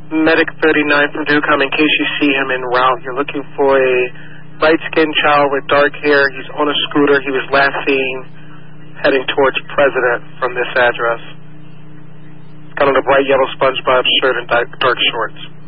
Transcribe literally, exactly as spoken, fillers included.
Medic thirty-nine from Ducom. In case you see him en route, you're looking for a light-skinned child with dark hair. He's on a scooter. He was last seen heading towards President from this address. He's got on a bright yellow SpongeBob shirt and dark, dark shorts.